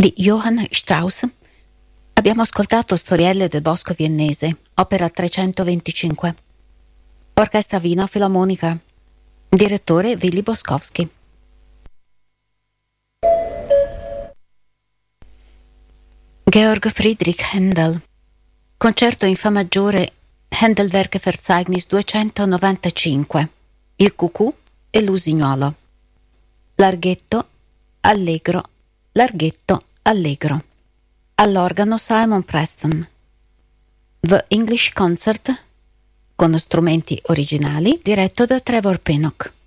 di Johann Strauss. Abbiamo ascoltato Storielle del Bosco Viennese, opera 325. Orchestra Wiener Filarmonica. Direttore Willy Boskowski. Georg Friedrich Händel. Concerto in Fa maggiore Händelwerke-Verzeichnis 295. Il cucù e l'usignolo. Larghetto, allegro, larghetto, allegro. All'organo Simon Preston. The English Concert, con strumenti originali, diretto da Trevor Pinnock.